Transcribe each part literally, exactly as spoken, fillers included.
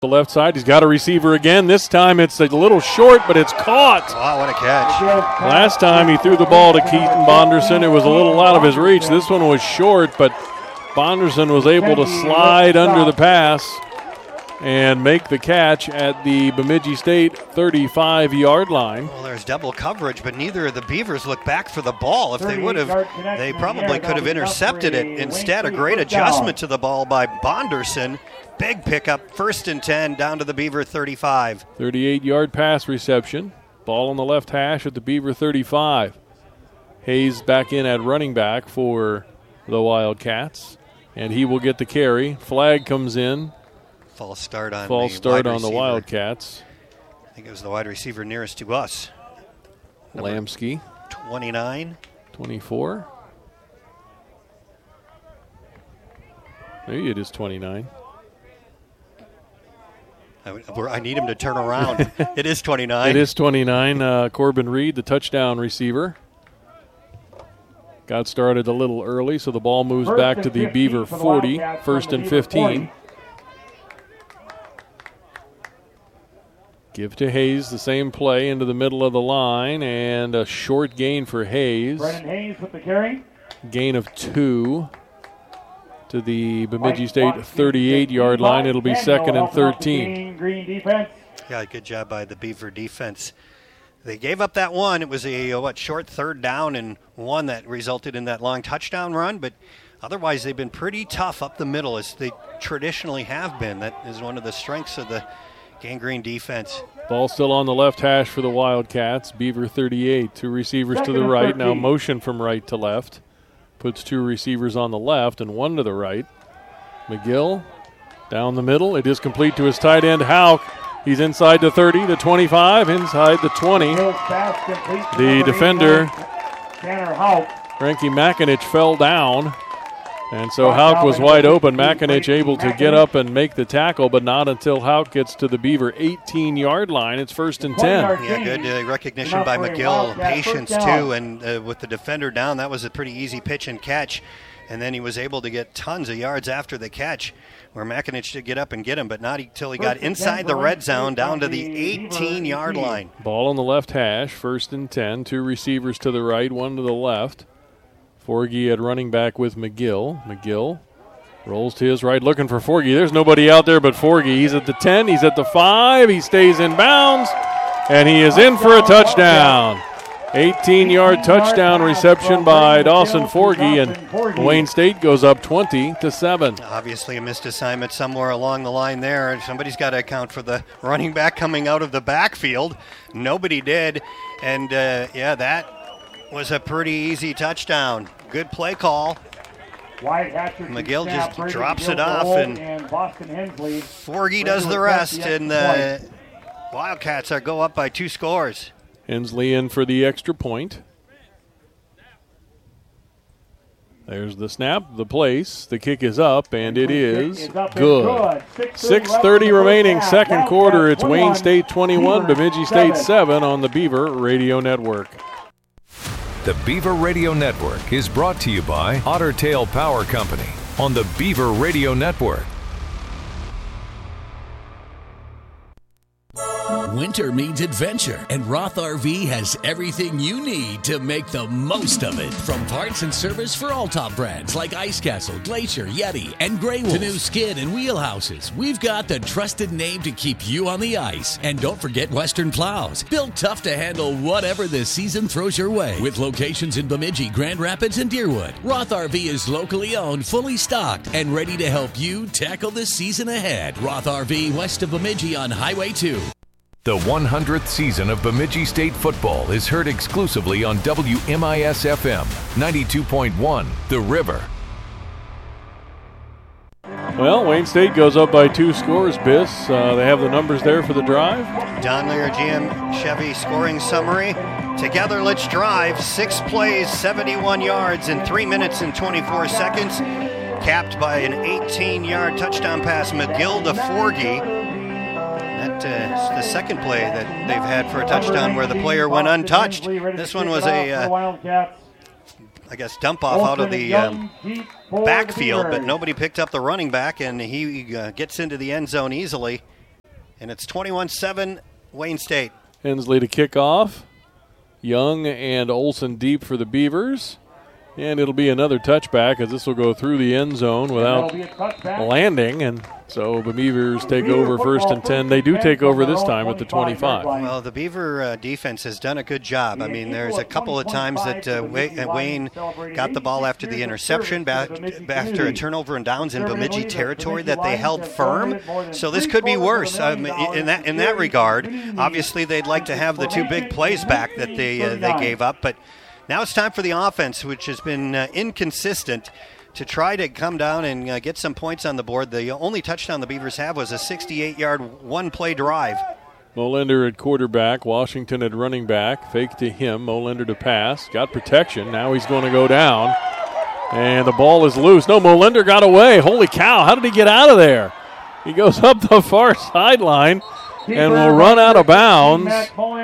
The left side, he's got a receiver again. This time it's a little short, but it's caught. Wow, what a catch. Last time he threw the ball to Keaton Bonderson. It was a little out of his reach. This one was short, but Bonderson was able to slide under the pass and make the catch at the Bemidji State thirty-five-yard line. Well, there's double coverage, but neither of the Beavers look back for the ball. If they would have, they probably could have intercepted it. Instead, a great adjustment to the ball by Bonderson. Big pickup, first and ten, down to the Beaver thirty-five. thirty-eight-yard pass reception. Ball on the left hash at the Beaver thirty-five. Hayes back in at running back for the Wildcats, and he will get the carry. Flag comes in. False start on False the start wide on the receiver. Wildcats. I think it was the wide receiver nearest to us. Number Lamsky. twenty-nine. twenty-four. Maybe it is twenty-nine. I, I need him to turn around. It is twenty-nine. It is twenty-nine. Uh, Corbin Reed, the touchdown receiver. Got started a little early, so the ball moves First back and to the fifteen Beaver for the forty. Wildcats First from and the Beaver fifteen. forty. Give to Hayes the same play into the middle of the line, and a short gain for Hayes. Brennan Hayes with the carry. Gain of two to the Bemidji State thirty-eight-yard line. It'll be second and thirteen. Green defense. Yeah, good job by the Beaver defense. They gave up that one. It was a what short third down and one that resulted in that long touchdown run, but otherwise they've been pretty tough up the middle as they traditionally have been. That is one of the strengths of the Gangrene defense. Ball still on the left hash for the Wildcats. Beaver thirty-eight. Two receivers to the right. Now motion from right to left. Puts two receivers on the left and one to the right. McGill down the middle. It is complete to his tight end, Hauk. He's inside the thirty, the twenty-five, inside the twenty. The defender, Frankie Makinich, fell down. And so Hauk was wide open. Makinich able to get up and make the tackle, but not until Hauk gets to the Beaver eighteen-yard line. It's first and ten. Yeah, good uh, recognition by McGill. Patience, too, and uh, with the defender down, that was a pretty easy pitch and catch. And then he was able to get tons of yards after the catch, where Makinich did get up and get him, but not until he got inside the red zone down to the eighteen-yard line. Ball on the left hash, first and ten. Two receivers to the right, one to the left. Forgy at running back with McGill. McGill rolls to his right, looking for Forgy. There's nobody out there but Forgy. He's at the ten, he's at the five, he stays in bounds, and he is in for a touchdown. eighteen-yard touchdown reception by Dawson Forgy, and Wayne State goes up twenty to seven. Obviously a missed assignment somewhere along the line there. Somebody's got to account for the running back coming out of the backfield. Nobody did, and uh, yeah, that was a pretty easy touchdown. Good play call. McGill just drops it off, and Forgy does the rest, and the Wildcats are go up by two scores. Hensley in for the extra point. There's the snap, the place, the kick is up, and it is good. six thirty remaining, second quarter. It's Wayne State twenty-one, Bemidji State seven on the Beaver Radio Network. The Beaver Radio Network is brought to you by Otter Tail Power Company on the Beaver Radio Network. Winter means adventure, and Roth R V has everything you need to make the most of it. From parts and service for all top brands like Ice Castle, Glacier, Yeti, and Grey Wolf to new skid and wheelhouses, we've got the trusted name to keep you on the ice. And don't forget Western Plows, built tough to handle whatever the season throws your way. With locations in Bemidji, Grand Rapids, and Deerwood, Roth R V is locally owned, fully stocked, and ready to help you tackle the season ahead. Roth R V west of Bemidji on Highway two. The one hundredth season of Bemidji State football is heard exclusively on W M I S F M ninety-two point one, The River. Well, Wayne State goes up by two scores, Biss. Uh, they have the numbers there for the drive. Don Lear, G M Chevy scoring summary. Together, let's drive. Six plays, seventy-one yards in three minutes and twenty-four seconds. Capped by an eighteen-yard touchdown pass, McGill to Forgy. That uh, is the second play that they've had for a touchdown where the player went untouched. This one was a, uh, I guess, dump off out of the um, backfield, but nobody picked up the running back, and he uh, gets into the end zone easily. and it's twenty-one seven Wayne State. Hensley to kick off. Young and Olson deep for the Beavers. And it'll be another touchback as this will go through the end zone without landing. And so the Beavers take over first and ten. They do take over this time at the twenty-five. Well, the Beaver uh, defense has done a good job. I mean, there's a couple of times that uh, Wayne got the ball after the interception, back, after a turnover and downs in Bemidji territory that they held firm. So this could be worse um, in that in that regard. Obviously, they'd like to have the two big plays back that they uh, they gave up, but now it's time for the offense, which has been uh, inconsistent, to try to come down and uh, get some points on the board. The only touchdown the Beavers have was a sixty-eight-yard one-play drive. Molender at quarterback, Washington at running back. Fake to him, Molender to pass. Got protection. Now he's going to go down. And the ball is loose. No, Molender got away. Holy cow, how did he get out of there? He goes up the far sideline and will run out of bounds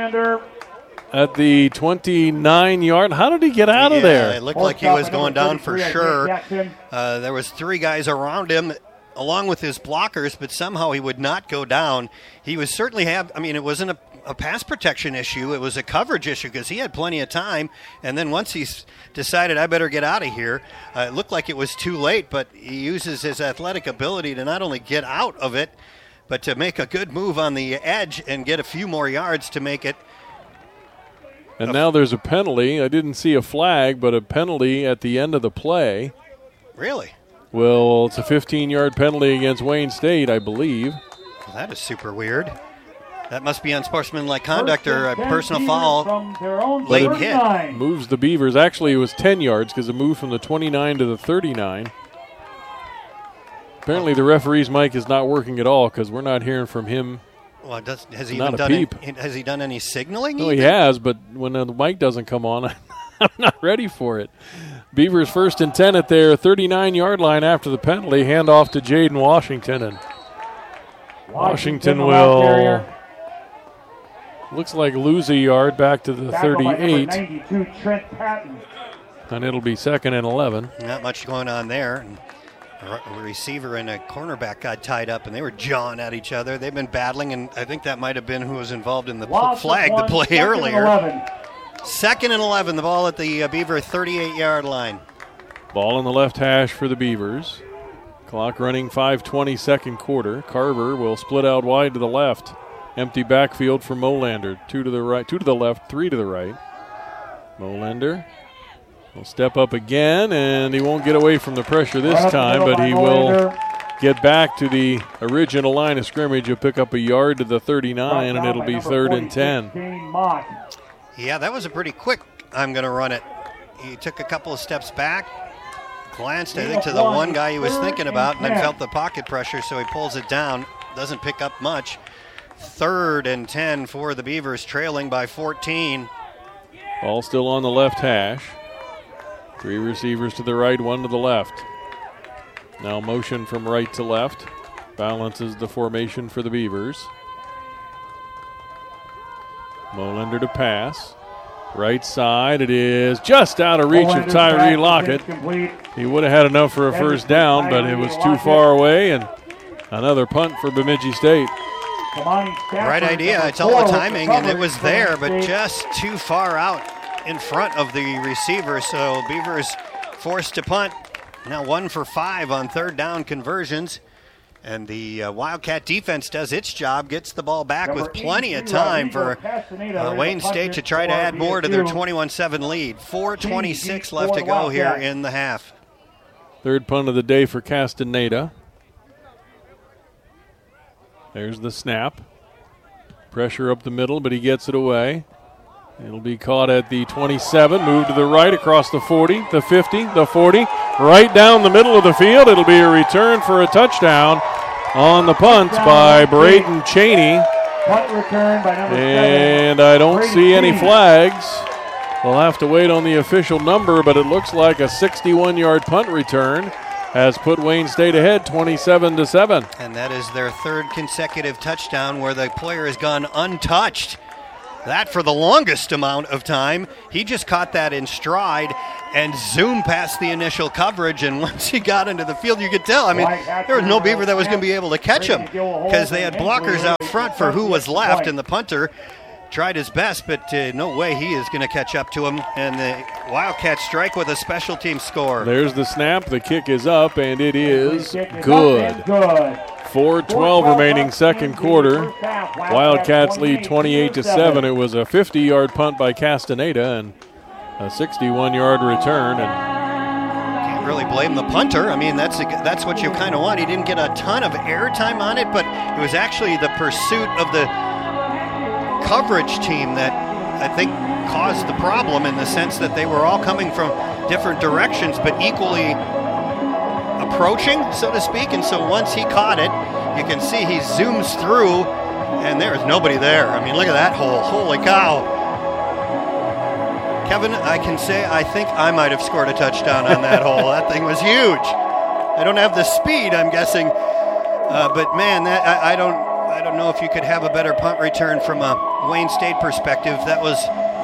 at the twenty-nine-yard. How did he get out yeah, of there? It looked like he was going down for sure. Uh, there was three guys around him along with his blockers, but somehow he would not go down. He was certainly have, I mean, it wasn't a, a pass protection issue. It was a coverage issue because he had plenty of time. And then once he decided, I better get out of here, uh, it looked like it was too late, but he uses his athletic ability to not only get out of it, but to make a good move on the edge and get a few more yards to make it. And now there's a penalty. I didn't see a flag, but a penalty at the end of the play. Really? Well, it's a fifteen-yard penalty against Wayne State, I believe. Well, that is super weird. That must be unsportsmanlike conduct or a personal foul, late hit. Moves the Beavers. Actually, it was ten yards because it moved from the twenty-nine to the thirty-nine. Apparently the referee's mic is not working at all because we're not hearing from him. Well, does, has he Not even a done peep. any, has he done any signaling? No, he has, but when the mic doesn't come on, I'm not ready for it. Beavers first and ten at their thirty-nine-yard line after the penalty. Hand off to Jaden Washington, and Washington will, looks like lose a yard back to the thirty-eight. And it'll be second and eleven. Not much going on there. A receiver and a cornerback got tied up, and they were jawing at each other. They've been battling, and I think that might have been who was involved in the flag, the play earlier. Second and eleven, the ball at the uh, Beaver thirty-eight-yard line. Ball in the left hash for the Beavers. Clock running five twenty, second quarter. Carver will split out wide to the left. Empty backfield for Molander. Two to the right, two to the left, three to the right. Molander will step up again, and he won't get away from the pressure this time, but he will get back to the original line of scrimmage. He'll pick up a yard to the thirty-nine, and it'll be third and ten. Yeah, that was a pretty quick, I'm going to run it. He took a couple of steps back, glanced, I think, to the one guy he was thinking about, and then felt the pocket pressure, so he pulls it down. Doesn't pick up much. Third and ten for the Beavers, trailing by fourteen. Ball still on the left hash. Three receivers to the right, one to the left. Now motion from right to left. Balances the formation for the Beavers. Molander to pass. Right side, it is just out of reach of Tyree Lockett. He would have had enough for a first down, but it was too far away, and another punt for Bemidji State. Right idea. It's all the timing, and it was there, but just too far out in front of the receiver, so Beavers forced to punt. Now one for five on third down conversions, and the uh, Wildcat defense does its job, gets the ball back with plenty of time for uh, Wayne State to try to add more to their twenty-one seven lead. four twenty-six left to go here in the half. Third punt of the day for Castaneda. There's the snap. Pressure up the middle, but he gets it away. It'll be caught at the twenty-seven, move to the right across the forty, the fifty, the forty, right down the middle of the field. It'll be a return for a touchdown on the punt by Braden Cheney. Punt return by number and I don't see any flags. We'll have to wait on the official number, but it looks like a sixty-one-yard punt return has put Wayne State ahead twenty-seven to seven. And that is their third consecutive touchdown where the player has gone untouched. That for the longest amount of time. He just caught that in stride and zoomed past the initial coverage, and once he got into the field, you could tell. I mean, there was no Beaver that was going to be able to catch him because they had blockers out front for who was left, and the punter tried his best, but uh, no way he is going to catch up to him. And the Wildcats strike with a special team score. There's the snap. The kick is up, and it is good. four twelve remaining second quarter. Wildcats lead twenty-eight to seven. It was a fifty-yard punt by Castaneda and a sixty-one-yard return. And can't really blame the punter. I mean, that's a, that's what you kind of want. He didn't get a ton of airtime on it, but it was actually the pursuit of the coverage team that I think caused the problem, in the sense that they were all coming from different directions but equally approaching, so to speak. And so once he caught it, you can see he zooms through and there is nobody there. I mean, look at that hole. Holy cow. Kevin, I can say I think I might have scored a touchdown on that hole. That thing was huge. I don't have the speed, I'm guessing, uh, but man, that I, I don't I don't know if you could have a better punt return from a Wayne State perspective. That was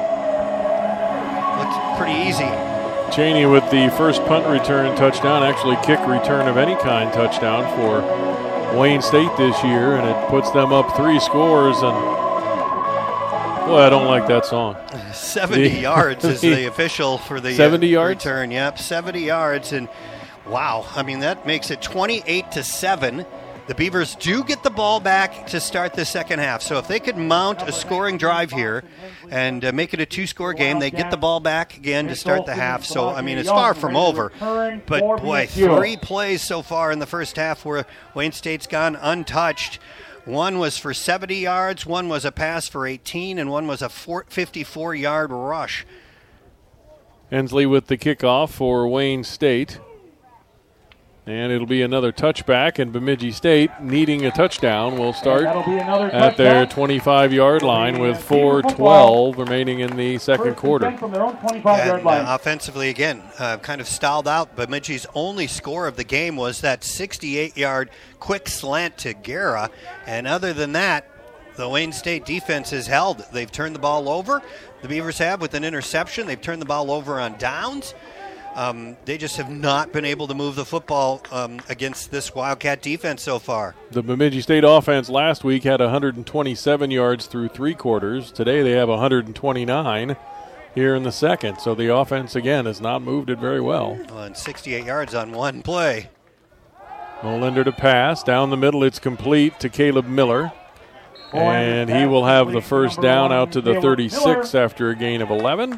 looked pretty easy. Cheney with the first punt return touchdown, actually kick return of any kind touchdown for Wayne State this year, and it puts them up three scores. And boy, I don't like that song. seventy yards is the official for the seventy uh, yards? return. Yep, seventy yards, and wow, I mean that makes it twenty-eight to seven. The Beavers do get the ball back to start the second half. So if they could mount a scoring drive here and uh, make it a two-score game, they get the ball back again to start the half. So, I mean, it's far from over. But, boy, three plays so far in the first half where Wayne State's gone untouched. One was for seventy yards, one was a pass for eighteen, and one was a fifty-four-yard rush. Hensley with the kickoff for Wayne State. And it'll be another touchback, and Bemidji State, needing a touchdown, will start at their twenty-five-yard line with four twelve remaining in the second quarter. And, uh, offensively, again, uh, kind of stalled out. Bemidji's only score of the game was that sixty-eight-yard quick slant to Guerra. And other than that, the Wayne State defense has held. They've turned the ball over. The Beavers have with an interception. They've turned the ball over on downs. Um, they just have not been able to move the football um, against this Wildcat defense so far. The Bemidji State offense last week had one hundred twenty-seven yards through three quarters. Today they have one hundred twenty-nine here in the second. So the offense, again, has not moved it very well. well and sixty-eight yards on one play. Molander to pass. Down the middle, it's complete to Caleb Miller. And he will have the first down out to the thirty-six after a gain of eleven.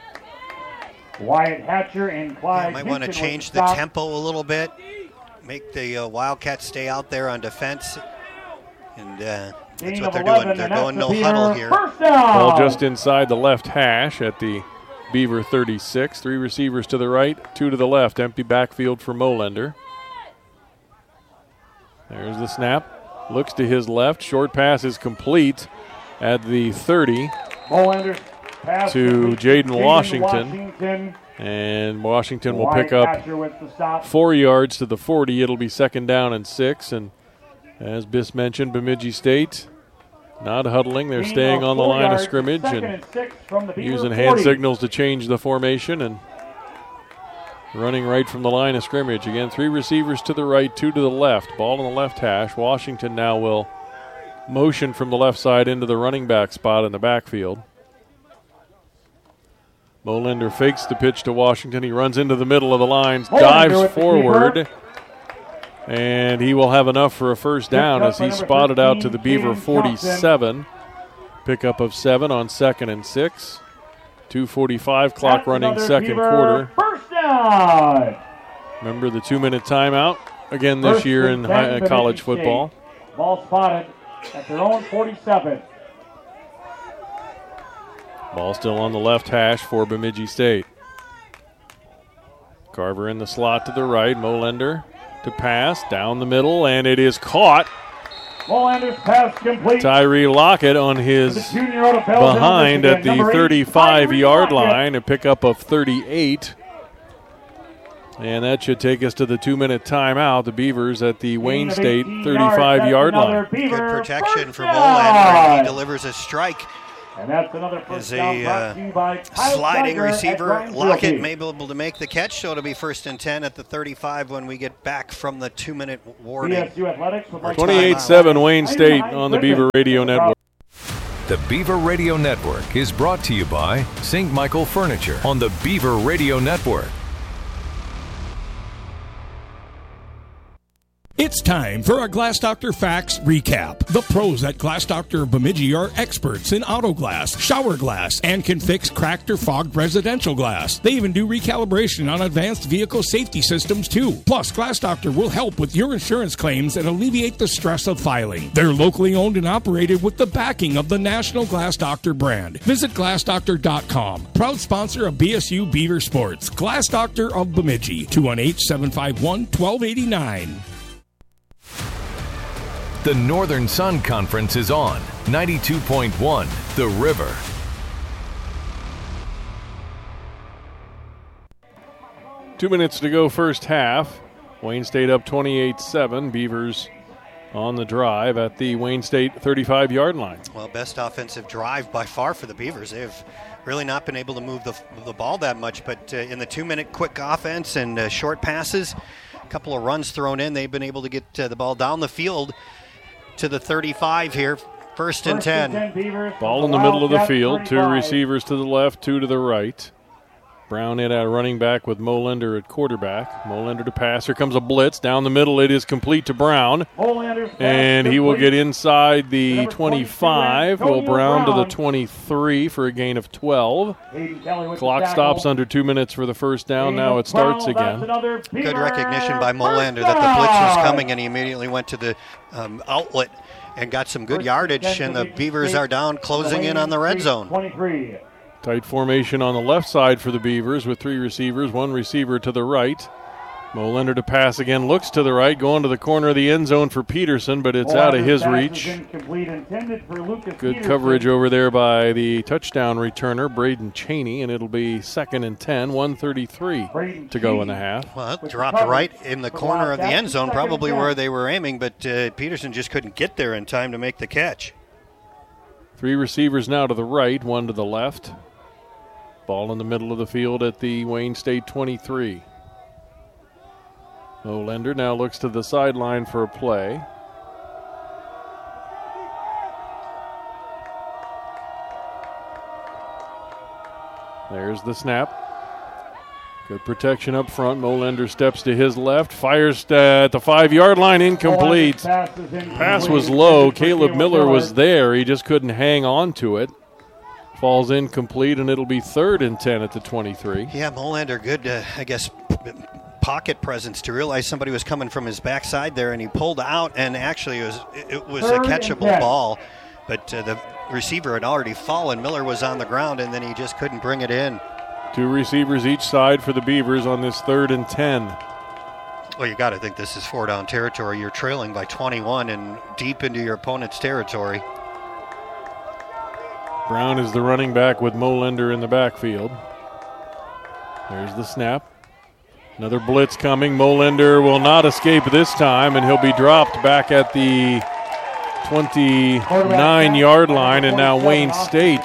Wyatt Hatcher and Clyde. Yeah, might want to change the tempo a little bit, make the uh, Wildcats stay out there on defense, and uh, that's what they're doing. They're going no huddle here. Ball just inside the left hash at the Beaver thirty-six. Three receivers to the right, two to the left. Empty backfield for Molander. There's the snap. Looks to his left. Short pass is complete at the thirty. Molander. To Jaden Washington. Washington, and Washington will pick up four yards to the forty. It'll be second down and six, and as Biss mentioned, Bemidji State not huddling. They're staying on the line of scrimmage and using hand signals to change the formation and running right from the line of scrimmage. Again, three receivers to the right, two to the left. Ball on the left hash. Washington now will motion from the left side into the running back spot in the backfield. Molander fakes the pitch to Washington. He runs into the middle of the lines, dives forward, and he will have enough for a first down as he's spotted out to the Beaver forty-seven. Pickup of seven on second and six. two forty-five clock running second quarter. First down. Remember the two-minute timeout again this year in high, uh, college football. Ball spotted at their own forty-seven. Ball still on the left hash for Bemidji State. Carver in the slot to the right. Molander to pass down the middle, and it is caught. Molander's pass complete. Tyree Lockett on his behind at the thirty-five-yard line, a pickup of thirty-eight. And that should take us to the two-minute timeout. The Beavers at the Wayne State thirty-five-yard line. Good protection for Molander. He delivers a strike And that's another first is down a brought to you by uh, Kyle sliding Steiger at receiver. Grimes Lockett Realty. may be able to make the catch, so it'll be first and ten at the thirty-five when we get back from the two-minute warning. B S U Athletics would like to- twenty-eight seven Wayne State on the Beaver Radio Network. The Beaver Radio Network is brought to you by Saint Michael Furniture on the Beaver Radio Network. It's time for our Glass Doctor Facts Recap. The pros at Glass Doctor of Bemidji are experts in auto glass, shower glass, and can fix cracked or fogged residential glass. They even do recalibration on advanced vehicle safety systems too. Plus, Glass Doctor will help with your insurance claims and alleviate the stress of filing. They're locally owned and operated with the backing of the National Glass Doctor brand. Visit glass doctor dot com. Proud sponsor of B S U Beaver Sports. Glass Doctor of Bemidji. two one eight, seven five one, one two eight nine. The Northern Sun Conference is on ninety-two point one The River. Two minutes to go first half. Wayne State up twenty-eight seven. Beavers on the drive at the Wayne State thirty-five-yard line. Well, best offensive drive by far for the Beavers. They've really not been able to move the, the ball that much, but uh, in the two-minute quick offense and uh, short passes, a couple of runs thrown in, they've been able to get uh, the ball down the field to the thirty-five here. First and ten. Ball in the middle of the field. Two receivers to the left, two to the right. Brown in at running back with Molender at quarterback. Molender to pass. Here comes a blitz. Down the middle, it is complete to Brown. And he will get inside the twenty-five. Will Brown to the twenty-three for a gain of twelve. Clock stops under two minutes for the first down. Now it starts again. Good recognition by Molender that the blitz was coming, and he immediately went to the um, outlet and got some good yardage, and the Beavers are down, closing in on the red zone. Tight formation on the left side for the Beavers with three receivers, one receiver to the right. Molender to pass again, looks to the right, going to the corner of the end zone for Peterson, but it's out of his reach. Good coverage over there by the touchdown returner, Braden Cheney, and it'll be second and ten, one thirty-three to go in the half. Well, it dropped right in the corner of the end zone, probably where they were aiming, but uh, Peterson just couldn't get there in time to make the catch. Three receivers now to the right, one to the left. Ball in the middle of the field at the Wayne State twenty-three. Molender now looks to the sideline for a play. There's the snap. Good protection up front. Molender steps to his left, fires at the five-yard line, incomplete. Pass was low. Caleb Miller was there. He just couldn't hang on to it. Falls incomplete, and it'll be third and ten at the twenty-three. Yeah, Molender, good, uh, I guess, pocket presence to realize somebody was coming from his backside there, and he pulled out, and actually it was, it was a catchable ball, but uh, the receiver had already fallen. Miller was on the ground, and then he just couldn't bring it in. Two receivers each side for the Beavers on this third and ten. Well, you got to think this is four-down territory. You're trailing by twenty-one and deep into your opponent's territory. Brown is the running back with Molender in the backfield. There's the snap. Another blitz coming. Molender will not escape this time, and he'll be dropped back at the twenty-nine-yard line, and now Wayne State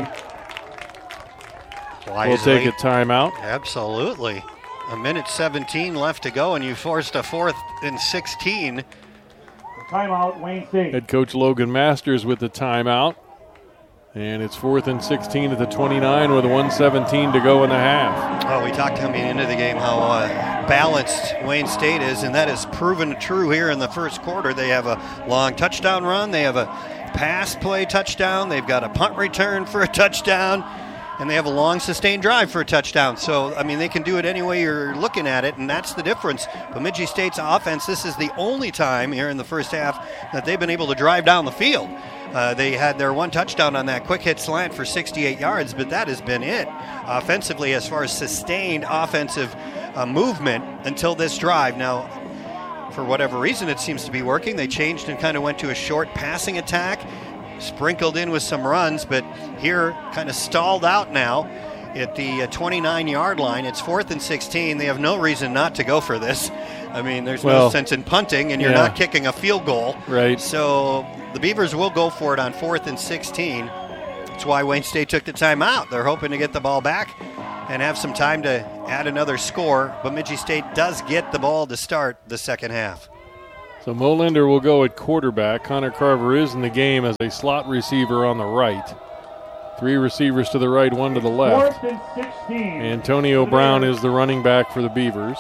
will take a timeout. Absolutely. A minute seventeen left to go, and you forced a fourth and sixteen. Timeout, Wayne State. Head coach Logan Masters with the timeout. And it's fourth and sixteen at the twenty-nine with one seventeen to go in the half. Oh, we talked coming into the game how uh, balanced Wayne State is, and that is proven true here in the first quarter. They have a long touchdown run. They have a pass play touchdown. They've got a punt return for a touchdown. And they have a long sustained drive for a touchdown. So, I mean, they can do it any way you're looking at it, and that's the difference. Bemidji State's offense, this is the only time here in the first half that they've been able to drive down the field. Uh, they had their one touchdown on that quick hit slant for sixty-eight yards, but that has been it offensively as far as sustained offensive uh, movement until this drive. Now, for whatever reason, it seems to be working. They changed and kind of went to a short passing attack, sprinkled in with some runs, but here kind of stalled out now at the twenty-nine-yard line. It's fourth and sixteen. They have no reason not to go for this. I mean, there's well, no sense in punting, and you're yeah. not kicking a field goal. Right. So the Beavers will go for it on fourth and sixteen. That's why Wayne State took the timeout. They're hoping to get the ball back and have some time to add another score. Bemidji State does get the ball to start the second half. So Molander will go at quarterback. Connor Carver is in the game as a slot receiver on the right. Three receivers to the right, one to the left. Fourth and sixteen. Antonio Brown is the running back for the Beavers.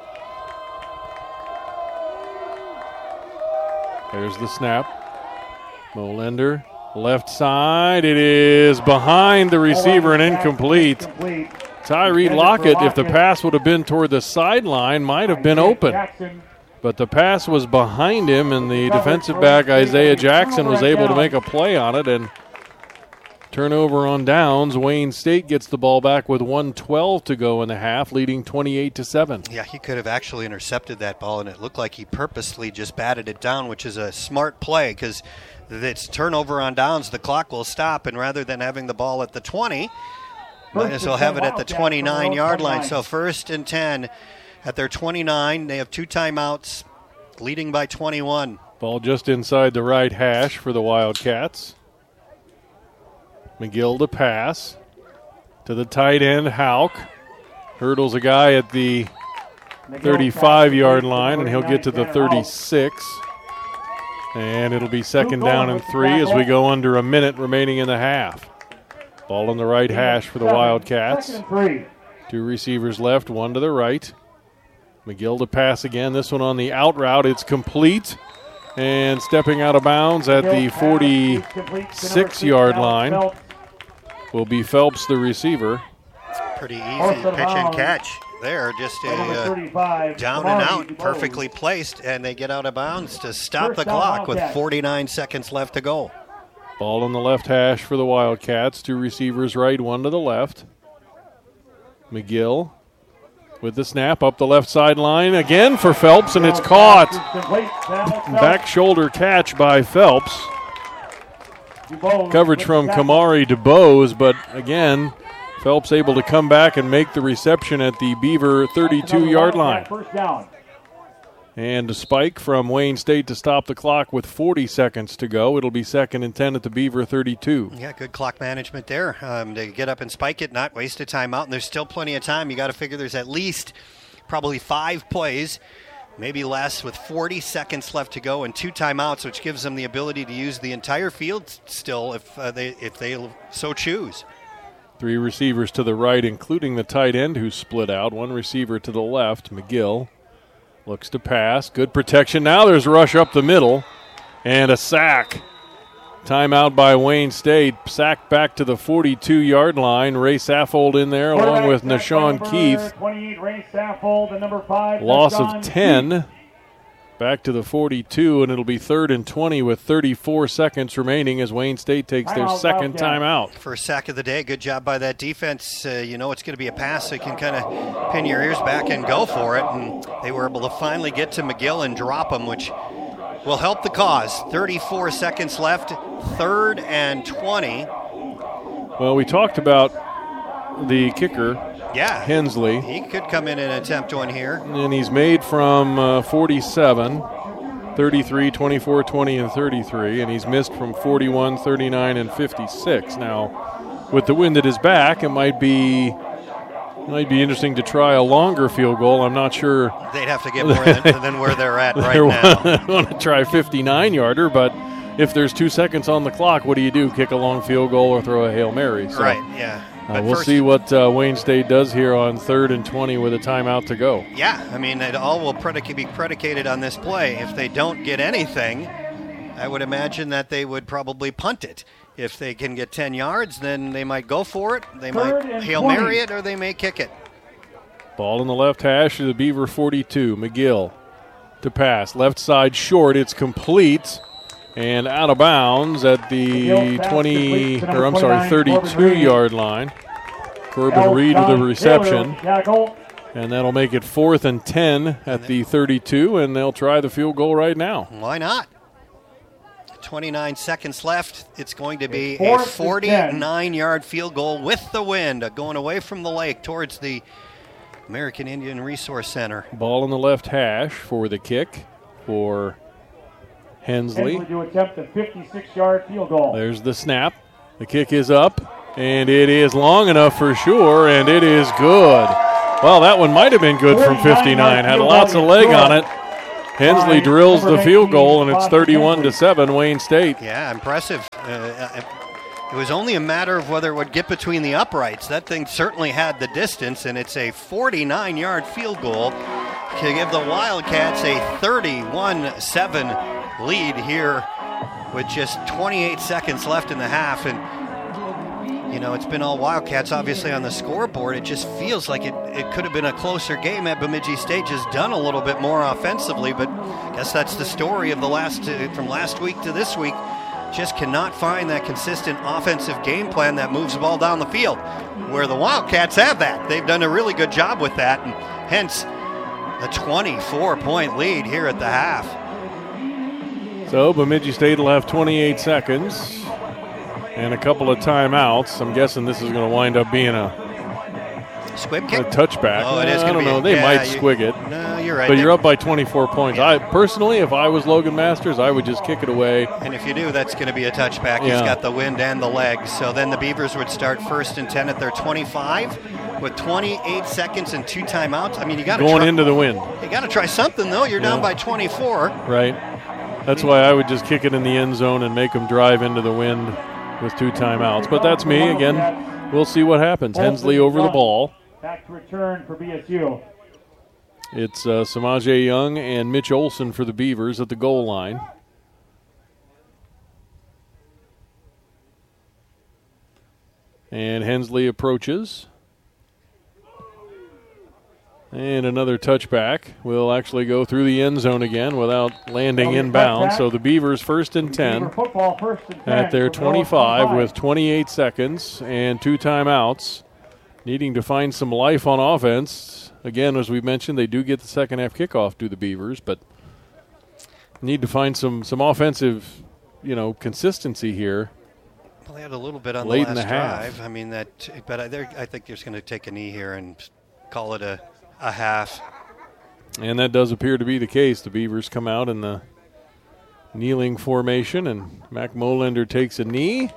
There's the snap. Molander, left side. It is behind the receiver and incomplete. Tyree Lockett, if the pass would have been toward the sideline, might have been open. But the pass was behind him, and the defensive back, Isaiah Jackson, was able to make a play on it. And turnover on downs. Wayne State gets the ball back with one twelve to go in the half, leading twenty-eight to seven. Yeah, he could have actually intercepted that ball, and it looked like he purposely just batted it down, which is a smart play because it's turnover on downs. The clock will stop, and rather than having the ball at the twenty, might as well have it at the twenty-nine-yard line. So first and ten at their twenty-nine. They have two timeouts, leading by twenty-one. Ball just inside the right hash for the Wildcats. McGill to pass to the tight end, Hauk. Hurdles a guy at the thirty-five-yard line, and he'll get to the thirty-six. And it'll be second down and three as we go under a minute remaining in the half. Ball on the right hash for the Wildcats. Two receivers left, one to the right. McGill to pass again. This one on the out route. It's complete. And stepping out of bounds at the forty-six-yard line will be Phelps, the receiver. Pretty easy pitch and catch there. Just a uh, down and out, perfectly placed, and they get out of bounds to stop the clock with forty-nine seconds left to go. Ball on the left hash for the Wildcats. Two receivers right, one to the left. McGill with the snap up the left sideline again for Phelps, and it's caught. Back shoulder catch by Phelps. Coverage from Kamari DeBose, but again, Phelps able to come back and make the reception at the Beaver thirty-two-yard line. And a spike from Wayne State to stop the clock with forty seconds to go. It'll be second and ten at the Beaver thirty-two. Yeah, good clock management there. Um, to get up and spike it, not waste a timeout, and there's still plenty of time. You got to figure there's at least probably five plays, maybe less, with forty seconds left to go and two timeouts, which gives them the ability to use the entire field still if uh, they if they so choose. Three receivers to the right, including the tight end who split out. One receiver to the left, McGill. Looks to pass. Good protection. Now there's a rush up the middle and a sack. Timeout by Wayne State. Sack back to the forty-two-yard line. Ray Saffold in there along with Nashawn Keith. Loss of ten. Back to the forty-two, and it'll be third and twenty with thirty-four seconds remaining as Wayne State takes their second timeout. First sack of the day. Good job by that defense. Uh, you know it's going to be a pass, so you can kind of pin your ears back and go for it. And they were able to finally get to McGill and drop him, which will help the cause. thirty-four seconds left, third and twenty. Well, we talked about the kicker, yeah, Hensley. He could come in and attempt one here. And he's made from uh, forty-seven, thirty-three, twenty-four, twenty, and thirty-three. And he's missed from forty-one, thirty-nine, and fifty-six. Now, with the wind at his back, it might be it might be interesting to try a longer field goal. I'm not sure. They'd have to get more than, than where they're at right now. I want to try a fifty-nine-yarder, but if there's two seconds on the clock, what do you do? Kick a long field goal or throw a Hail Mary? So, right, yeah. Uh, we'll see what uh, Wayne State does here on third and twenty with a timeout to go. Yeah, I mean, it all will predic- be predicated on this play. If they don't get anything, I would imagine that they would probably punt it. If they can get ten yards, then they might go for it. They Third might and Hail twenty. Mary it, or they may kick it. Ball in the left hash of the Beaver forty-two. McGill to pass. Left side short. It's complete. And out of bounds at the twenty, or I'm sorry, thirty-two-yard line. Corbin Reed with the reception. And that'll make it fourth and ten at the thirty-two, and they'll try the field goal right now. Why not? twenty-nine seconds left. It's going to be a forty-nine-yard field goal with the wind, going away from the lake towards the American Indian Resource Center. Ball in the left hash for the kick for Hensley. Hensley to attempt a fifty-six-yard field goal. There's the snap. The kick is up, and it is long enough for sure, and it is good. Well, that one might have been good from fifty-nine. Had lots of leg on it. Hensley drills the field goal, and it's thirty-one to seven, Wayne State. Yeah, impressive. Uh, it was only a matter of whether it would get between the uprights. That thing certainly had the distance, and it's a forty-nine-yard field goal to give the Wildcats a thirty-one seven lead here with just twenty-eight seconds left in the half. And you know, it's been all Wildcats, obviously, on the scoreboard. It just feels like it, it could have been a closer game had Bemidji State just done a little bit more offensively. But I guess that's the story of the last uh, from last week to this week. Just cannot find that consistent offensive game plan that moves the ball down the field, where the Wildcats have that. They've done a really good job with that, and hence a twenty-four point lead here at the half. So Bemidji State will have twenty-eight seconds. And a couple of timeouts. I'm guessing this is going to wind up being a squib kick, a touchback. Oh, it is. I don't be know. A, they yeah, might you, squig it. No, you're right. But they, you're up by twenty-four points. Yeah. I personally, if I was Logan Masters, I would just kick it away. And if you do, that's going to be a touchback. Yeah. He's got the wind and the legs. So then the Beavers would start first and ten at their twenty-five with twenty-eight seconds and two timeouts. I mean, you got to going try, into the wind. You got to try something though. You're yeah. down by twenty-four. Right. That's why I would just kick it in the end zone and make them drive into the wind with two timeouts. But that's me. Again, we'll see what happens. Hensley over the ball. Back to return for B S U. It's uh, Samaje Young and Mitch Olson for the Beavers at the goal line. And Hensley approaches. And another touchback will actually go through the end zone again without landing inbound. So the Beavers first and ten at their twenty-five with twenty-eight seconds and two timeouts. Needing to find some life on offense. Again, as we mentioned, they do get the second half kickoff to the Beavers, but need to find some, some offensive, you know, consistency here. Well, they had a little bit on late the last in the drive. half. I mean, that, but I, I think they're just going to take a knee here and call it a, a half. And that does appear to be the case. The Beavers come out in the kneeling formation, and Mac Molander takes a knee.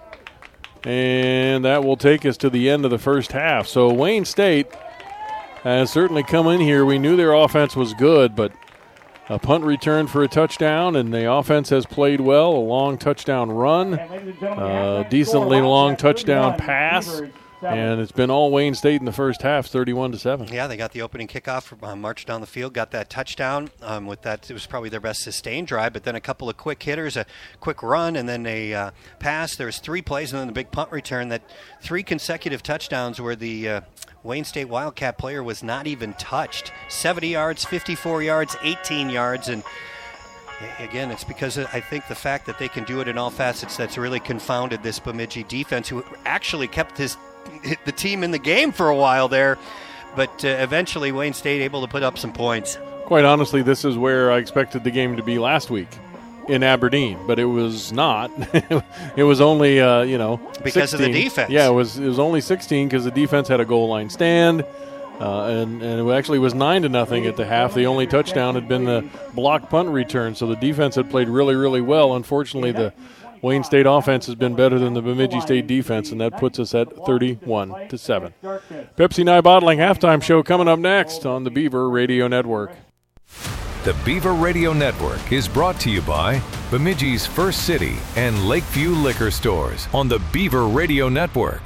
And that will take us to the end of the first half. So Wayne State has certainly come in here. We knew their offense was good, but a punt return for a touchdown, and the offense has played well. A long touchdown run, a decently long touchdown pass, and it's been all Wayne State in the first half, thirty-one to seven. Yeah, they got the opening kickoff, uh, marched down the field, got that touchdown. Um, with that, it was probably their best sustained drive, but then a couple of quick hitters, a quick run, and then a uh, pass. There was three plays, and then the big punt return. That three consecutive touchdowns where the uh, Wayne State Wildcat player was not even touched. seventy yards, fifty-four yards, eighteen yards, and again, it's because I think the fact that they can do it in all facets that's really confounded this Bemidji defense, who actually kept his the team in the game for a while there, but uh, eventually Wayne State able to put up some points. Quite honestly, this is where I expected the game to be last week in Aberdeen, but it was not. It was only, uh, you know, because sixteen. of the defense. Yeah, it was. It was only sixteen because the defense had a goal line stand, uh, and and it actually was nine to nothing at the half. The only touchdown had been the block punt return, so the defense had played really, really well. Unfortunately, the Wayne State offense has been better than the Bemidji State defense, and that puts us at thirty-one to seven. Pepsi Nye Bottling halftime show coming up next on the Beaver Radio Network. The Beaver Radio Network is brought to you by Bemidji's First City and Lakeview Liquor Stores on the Beaver Radio Network.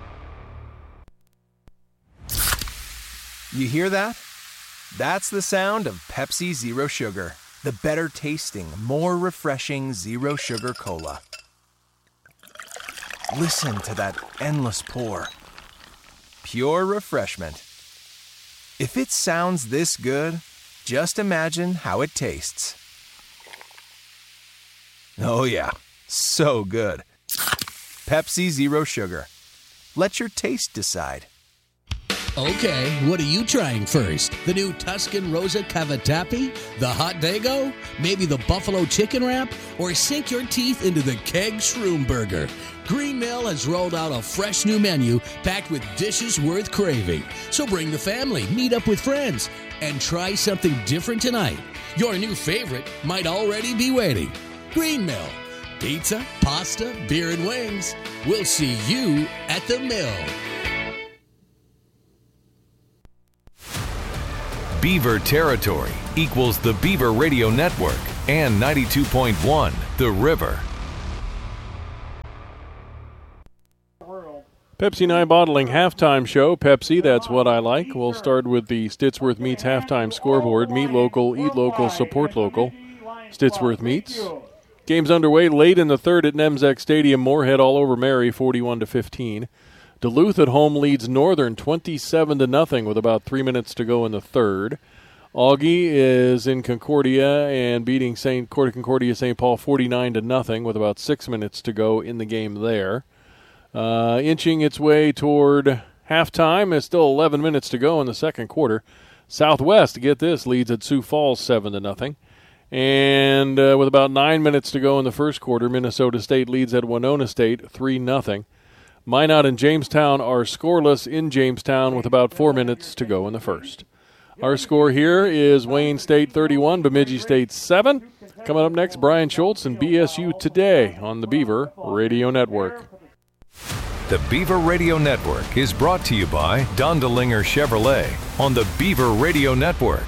You hear that? That's the sound of Pepsi Zero Sugar. The better tasting, more refreshing zero sugar cola. Listen to that endless pour. Pure refreshment. If it sounds this good, just imagine how it tastes. Oh yeah, so good. Pepsi Zero Sugar. Let your taste decide. Okay, what are you trying first? The new Tuscan Rosa Cavatappi? The Hot Dago? Maybe the Buffalo Chicken Wrap? Or sink your teeth into the Keg Shroom Burger? Green Mill has rolled out a fresh new menu packed with dishes worth craving. So bring the family, meet up with friends, and try something different tonight. Your new favorite might already be waiting. Green Mill. Pizza, pasta, beer, and wings. We'll see you at the Mill. Beaver territory equals the Beaver Radio Network and ninety-two point one The River. Pepsi Nine Bottling halftime show. Pepsi, that's what I like. We'll start with the Stittsworth Meats halftime scoreboard. Meet local, eat local, support local. Stittsworth Meats. Game's underway late in the third at Nemzek Stadium. Moorhead all over Mary, forty-one to fifteen. Duluth at home leads Northern twenty-seven to nothing with about three minutes to go in the third. Augie is in Concordia and beating Saint Concordia Saint Paul forty-nine to nothing with about six minutes to go in the game there. Uh, inching its way toward halftime. There's still eleven minutes to go in the second quarter. Southwest, get this, leads at Sioux Falls seven to nothing. And uh, with about nine minutes to go in the first quarter, Minnesota State leads at Winona State three nothing. Minot and Jamestown are scoreless in Jamestown with about four minutes to go in the first. Our score here is Wayne State thirty-one, Bemidji State seven. Coming up next, Brian Schultz and B S U Today on the Beaver Radio Network. The Beaver Radio Network is brought to you by Dondelinger Chevrolet on the Beaver Radio Network.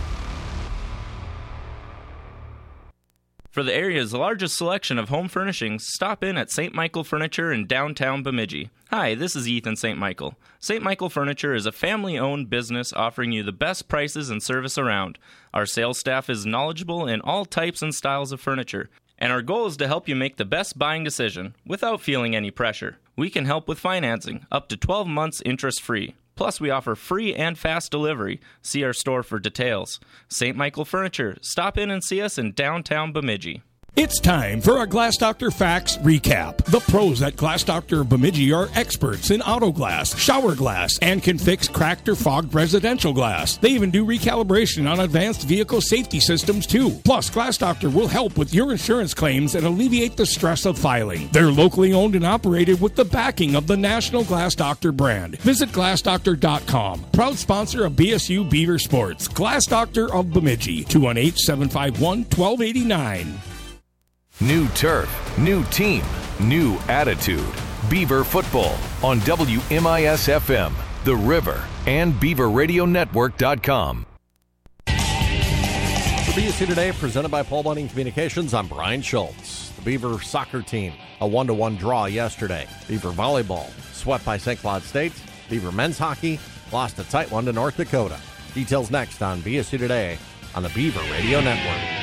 For the area's largest selection of home furnishings, stop in at Saint Michael Furniture in downtown Bemidji. Hi, this is Ethan Saint Michael. Saint Michael Furniture is a family-owned business offering you the best prices and service around. Our sales staff is knowledgeable in all types and styles of furniture, and our goal is to help you make the best buying decision without feeling any pressure. We can help with financing, up to twelve months interest-free. Plus, we offer free and fast delivery. See our store for details. Saint Michael Furniture. Stop in and see us in downtown Bemidji. It's time for a Glass Doctor Facts Recap. The pros at Glass Doctor Bemidji are experts in auto glass, shower glass, and can fix cracked or fogged residential glass. They even do recalibration on advanced vehicle safety systems, too. Plus, Glass Doctor will help with your insurance claims and alleviate the stress of filing. They're locally owned and operated with the backing of the National Glass Doctor brand. Visit glass doctor dot com. Proud sponsor of B S U Beaver Sports. Glass Doctor of Bemidji. two one eight, seven five one, one two eight nine. New turf, new team, new attitude. Beaver football on W M I S F M, The River, and beaver radio network dot com. For B S U Today, presented by Paul Bunning Communications, I'm Brian Schultz. The Beaver soccer team, a one to one draw yesterday. Beaver volleyball, swept by Saint Cloud State. Beaver men's hockey, lost a tight one to North Dakota. Details next on B S U Today on the Beaver Radio Network.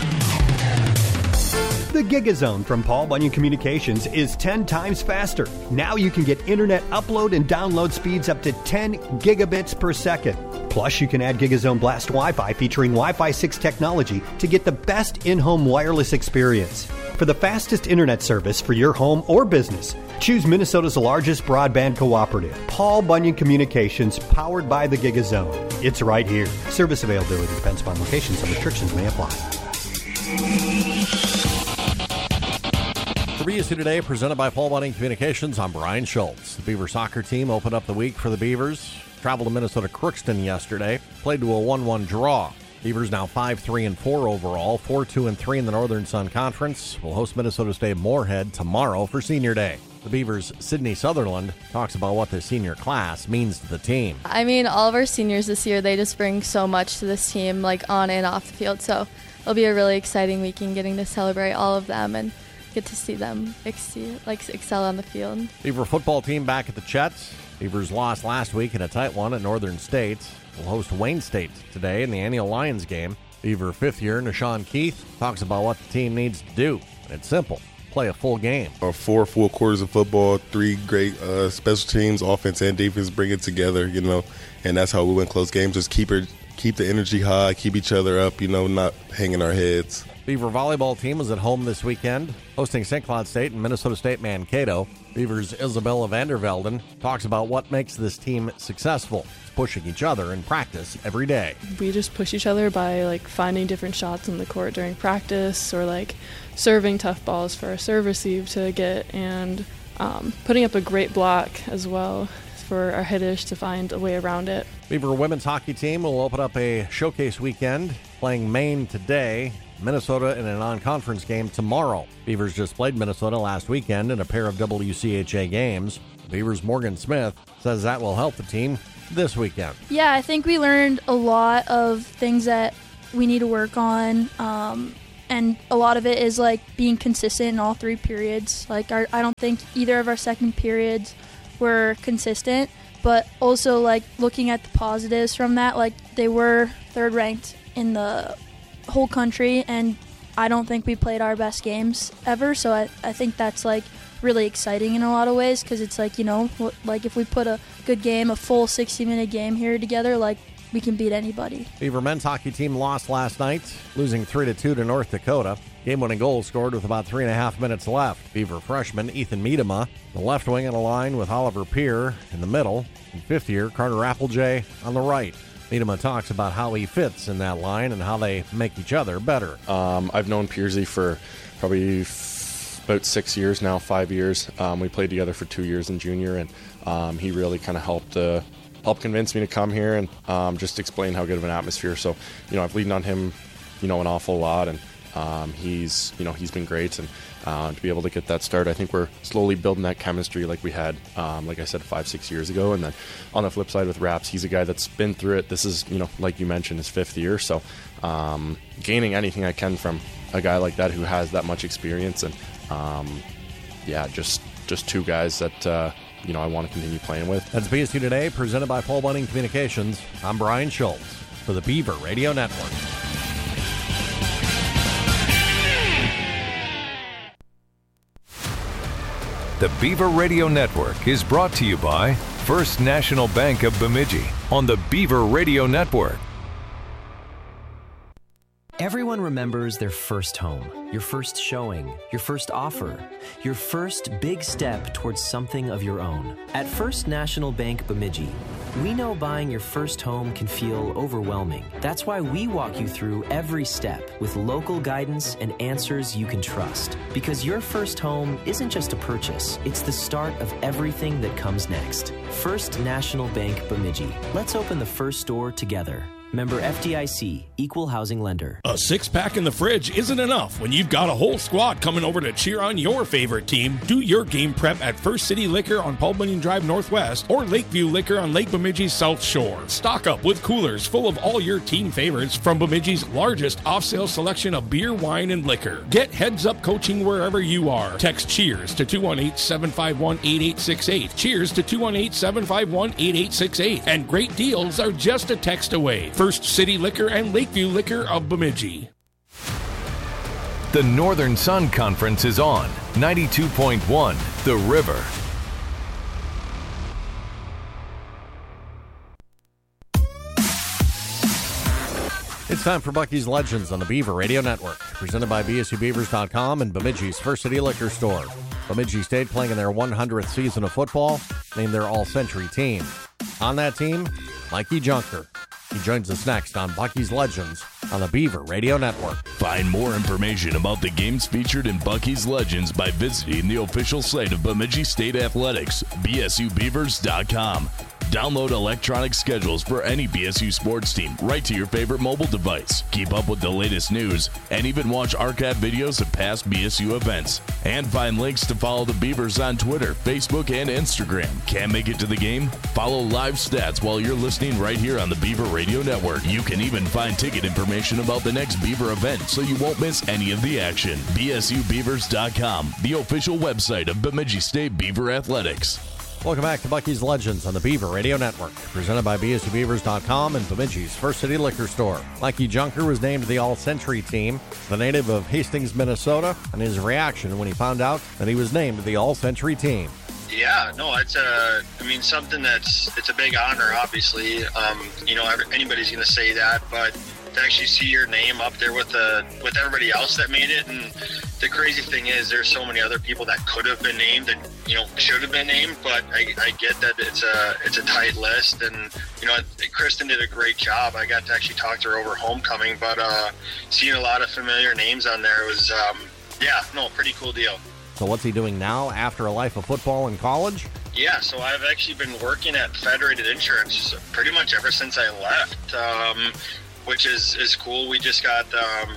The GigaZone from Paul Bunyan Communications is ten times faster. Now you can get internet upload and download speeds up to ten gigabits per second. Plus, you can add GigaZone Blast Wi-Fi featuring Wi-Fi six technology to get the best in-home wireless experience. For the fastest internet service for your home or business, choose Minnesota's largest broadband cooperative, Paul Bunyan Communications, powered by the GigaZone. It's right here. Service availability depends upon location. Some restrictions may apply. For B S U Today, presented by Paul Bunning Communications, I'm Brian Schultz. The Beaver soccer team opened up the week for the Beavers. Traveled to Minnesota Crookston yesterday. Played to a one one draw. Beavers now five three and four overall, four two and three in the Northern Sun Conference. Will host Minnesota State Moorhead tomorrow for Senior Day. The Beavers' Sydney Sutherland talks about what the senior class means to the team. I mean, all of our seniors this year, they just bring so much to this team, like on and off the field. So it'll be a really exciting weekend getting to celebrate all of them and get to see them excel, like excel on the field. Beaver football team back at the Chetts. Beavers lost last week in a tight one at Northern State. Will host Wayne State today in the annual Lions game. Beaver fifth year Nashawn Keith talks about what the team needs to do. It's simple. Play a full game. Or four full quarters of football, three great uh, special teams, offense and defense, bring it together, you know, and that's how we win close games. Just keep it, keep the energy high, keep each other up, you know, not hanging our heads. Beaver volleyball team is at home this weekend, hosting Saint Cloud State and Minnesota State Mankato. Beavers' Isabella Vandervelden talks about what makes this team successful. It's pushing each other in practice every day. We just push each other by like finding different shots on the court during practice, or like serving tough balls for our serve receive to get, and um, putting up a great block as well for our hitters to find a way around it. Beaver women's hockey team will open up a showcase weekend, playing Maine today. Minnesota in a non-conference game tomorrow. Beavers just played Minnesota last weekend in a pair of W C H A games. Beavers' Morgan Smith says that will help the team this weekend. Yeah, I think we learned a lot of things that we need to work on, um, and a lot of it is like being consistent in all three periods. Like our, I don't think either of our second periods were consistent, but also like looking at the positives from that, like they were third ranked in the whole country, and I don't think we played our best games ever, so I, I think that's like really exciting in a lot of ways, because it's like, you know, like if we put a good game, a full sixty minute game here together, like we can beat anybody. Beaver men's hockey team lost last night, losing three to two to North Dakota. Game-winning goal scored with about three and a half minutes left. Beaver freshman Ethan Miedema, the left wing, in a line with Oliver Peer in the middle, and fifth year Carter Applejay on the right. Miedema talks about how he fits in that line and how they make each other better. Um, I've known Peersy for probably f- about six years now, five years. Um, we played together for two years in junior, and um, he really kind of helped uh, helped convince me to come here and um, just explain how good of an atmosphere. So, you know, I've leaned on him, you know, an awful lot, and um, he's, you know, he's been great. And uh, to be able to get that start, I think we're slowly building that chemistry like we had, um, like I said, five, six years ago. And then on the flip side with Raps, he's a guy that's been through it. This is, you know, like you mentioned, his fifth year. So um, gaining anything I can from a guy like that who has that much experience, and um, yeah, just just two guys that uh, you know I want to continue playing with. That's B S U Today, presented by Paul Bunning Communications. I'm Brian Schultz for the Beaver Radio Network. The Beaver Radio Network is brought to you by First National Bank of Bemidji on the Beaver Radio Network. Everyone remembers their first home, your first showing, your first offer, your first big step towards something of your own. At First National Bank Bemidji, we know buying your first home can feel overwhelming. That's why we walk you through every step with local guidance and answers you can trust. Because your first home isn't just a purchase, it's the start of everything that comes next. First National Bank Bemidji. Let's open the first door together. Member F D I C, Equal Housing Lender. A six-pack in the fridge isn't enough when you've got a whole squad coming over to cheer on your favorite team. Do your game prep at First City Liquor on Paul Bunyan Drive Northwest or Lakeview Liquor on Lake Bemidji's South Shore. Stock up with coolers full of all your team favorites from Bemidji's largest off-sale selection of beer, wine, and liquor. Get heads-up coaching wherever you are. Text CHEERS to two one eight, seven five one, eight eight six eight. Cheers to two one eight, seven five one, eight eight six eight. And great deals are just a text away. First City Liquor and Lakeview Liquor of Bemidji. The Northern Sun Conference is on ninety-two point one The River. It's time for Bucky's Legends on the Beaver Radio Network, presented by B S U Beavers dot com and Bemidji's First City Liquor Store. Bemidji State, playing in their one hundredth season of football, named their All-Century team. On that team, Mikey Junker. He joins us next on Bucky's Legends on the Beaver Radio Network. Find more information about the games featured in Bucky's Legends by visiting the official site of Bemidji State Athletics, B S U Beavers dot com. Download electronic schedules for any B S U sports team right to your favorite mobile device. Keep up with the latest news and even watch archive videos of past B S U events. And find links to follow the Beavers on Twitter, Facebook, and Instagram. Can't make it to the game? Follow live stats while you're listening right here on the Beaver Radio Network. You can even find ticket information about the next Beaver event so you won't miss any of the action. B S U Beavers dot com, the official website of Bemidji State Beaver Athletics. Welcome back to Bucky's Legends on the Beaver Radio Network, presented by B S U Beavers dot com and Bemidji's First City Liquor Store. Mikey Junker was named the All-Century team, the native of Hastings, Minnesota, and his reaction when he found out that he was named the All-Century team. Yeah, no, it's a, I mean, something that's, it's a big honor, obviously. Um, you know, anybody's going to say that, but to actually see your name up there with the with everybody else that made it. And the crazy thing is there's so many other people that could have been named and, you know, should have been named, but I, I get that it's a it's a tight list. And, you know, Kristen did a great job. I got to actually talk to her over homecoming, but uh, seeing a lot of familiar names on there was, um, yeah, no, pretty cool deal. So what's he doing now after a life of football in college? Yeah, so I've actually been working at Federated Insurance pretty much ever since I left. Um, which is, is cool. We just got um,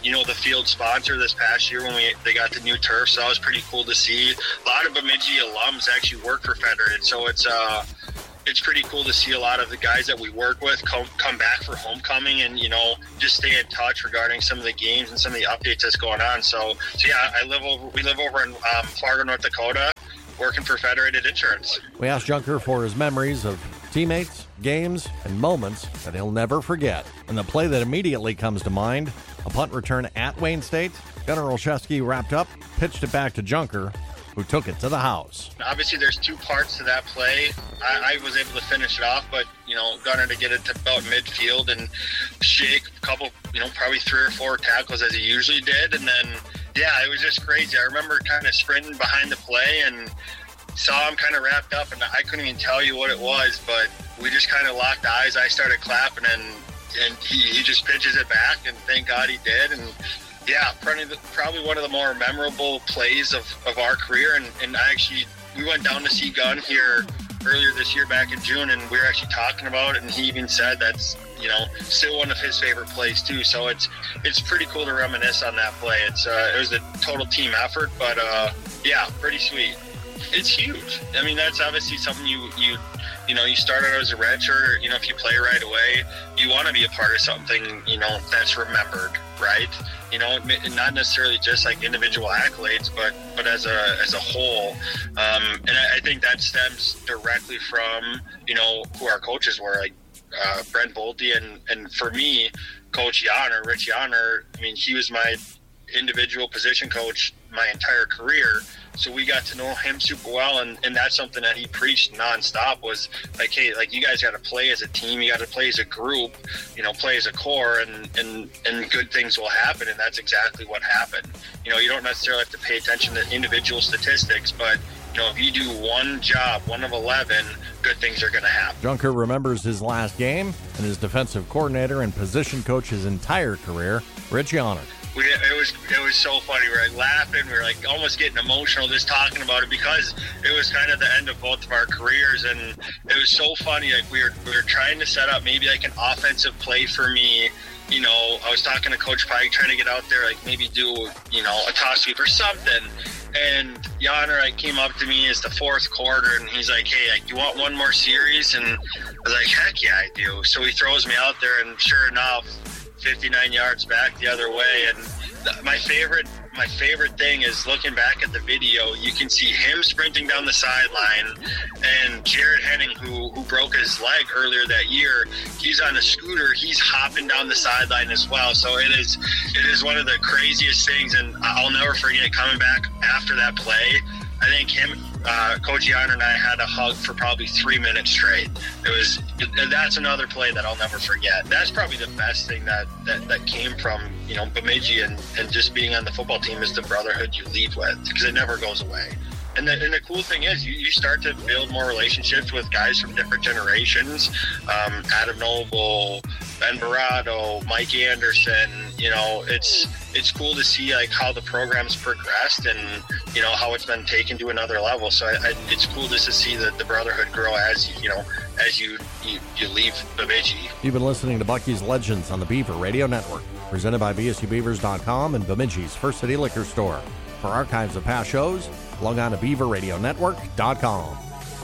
you know, the field sponsor this past year when we they got the new turf. So that was pretty cool to see. A lot of Bemidji alums actually work for Federated, so it's uh it's pretty cool to see a lot of the guys that we work with come, come back for homecoming and, you know, just stay in touch regarding some of the games and some of the updates that's going on. So, so yeah, I live over, we live over in um, Fargo, North Dakota, working for Federated Insurance. We asked Junker for his memories of teammates, games, and moments that he'll never forget. And the play that immediately comes to mind, a punt return at Wayne State. Gunnar Olszewski wrapped up, pitched it back to Junker, who took it to the house. Obviously, there's two parts to that play. I, I was able to finish it off, but, you know, Gunnar to get it to about midfield and shake a couple, you know, probably three or four tackles as he usually did. And then, yeah, it was just crazy. I remember kind of sprinting behind the play and saw him kind of wrapped up, and I couldn't even tell you what it was, but we just kind of locked eyes. I started clapping, and, and he, he just pitches it back, and thank God he did. And yeah, probably, probably one of the more memorable plays of, of our career. And, and I actually, we went down to see Gunn here earlier this year back in June, and we were actually talking about it, and he even said that's, you know, still one of his favorite plays too. So it's it's pretty cool to reminisce on that play. It's uh, it was a total team effort, but uh, yeah, pretty sweet. It's huge. I mean, that's obviously something you you you know, you start out as a redshirt, you know, if you play right away, you want to be a part of something, you know, that's remembered, right? You know, not necessarily just like individual accolades, but but as a as a whole. Um, and I, I think that stems directly from, you know, who our coaches were, like uh, Brent Bolte, and and for me, Coach Yonner, Rich Yonner. I mean, he was my individual position coach my entire career. So we got to know him super well, and, and that's something that he preached nonstop was like, hey, like, you guys got to play as a team, you got to play as a group, you know, play as a core, and, and, and good things will happen, and that's exactly what happened. You know, you don't necessarily have to pay attention to individual statistics, but, you know, if you do one job, one of eleven, good things are going to happen. Junker remembers his last game and his defensive coordinator and position coach his entire career, Rich Yonner. We, it was it was so funny. We were like laughing. We were like almost getting emotional just talking about it because it was kind of the end of both of our careers, and it was so funny. Like we were we were trying to set up maybe like an offensive play for me. You know, I was talking to Coach Pike, trying to get out there, like maybe do you know a toss sweep or something. And Yonner like came up to me as the fourth quarter, and he's like, "Hey, like, you want one more series?" And I was like, "Heck yeah, I do." So he throws me out there, and sure enough, fifty-nine yards back the other way. And th- my favorite my favorite thing is looking back at the video, you can see him sprinting down the sideline, and Jared Henning, who who broke his leg earlier that year, he's on a scooter, he's hopping down the sideline as well. So it is it is one of the craziest things, and I'll never forget coming back after that play. I think him, uh, Coach Yonner and I had a hug for probably three minutes straight. It was, that's another play that I'll never forget. That's probably the best thing that, that, that came from, you know, Bemidji and, and just being on the football team is the brotherhood you lead with, because it never goes away. And the, and the cool thing is you, you start to build more relationships with guys from different generations. Um, Adam Noble, Ben Barado, Mike Anderson, you know, it's it's cool to see like how the program's progressed and, you know, how it's been taken to another level. So I, I, it's cool just to see the, the brotherhood grow as, you know, as you, you, you leave Bemidji. You've been listening to Bucky's Legends on the Beaver Radio Network, presented by B S U Beavers dot com and Bemidji's First City Liquor Store. For archives of past shows, log on to Beaver Radio Network dot com.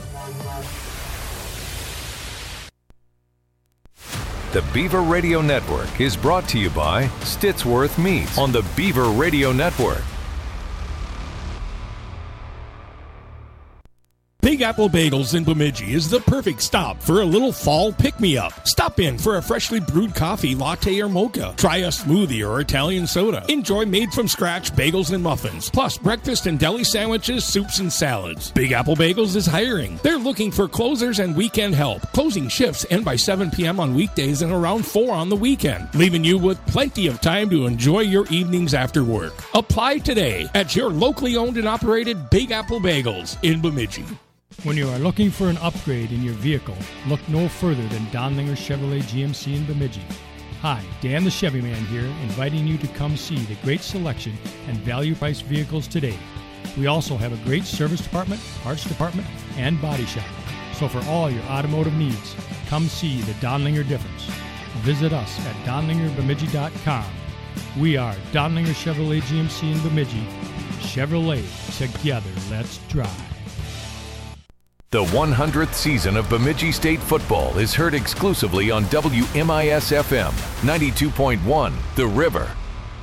The Beaver Radio Network is brought to you by Stittsworth Meats on the Beaver Radio Network. Big Apple Bagels in Bemidji is the perfect stop for a little fall pick-me-up. Stop in for a freshly brewed coffee, latte, or mocha. Try a smoothie or Italian soda. Enjoy made-from-scratch bagels and muffins, plus breakfast and deli sandwiches, soups, and salads. Big Apple Bagels is hiring. They're looking for closers and weekend help. Closing shifts end by seven p.m. on weekdays and around four on the weekend, leaving you with plenty of time to enjoy your evenings after work. Apply today at your locally owned and operated Big Apple Bagels in Bemidji. When you are looking for an upgrade in your vehicle, look no further than Donlinger Chevrolet G M C in Bemidji. Hi, Dan the Chevy Man here, inviting you to come see the great selection and value-priced vehicles today. We also have a great service department, parts department, and body shop. So for all your automotive needs, come see the Donlinger difference. Visit us at donlinger bemidji dot com We are Donlinger Chevrolet G M C in Bemidji. Chevrolet, together, let's drive. The one hundredth season of Bemidji State football is heard exclusively on W M I S F M ninety-two point one, The River.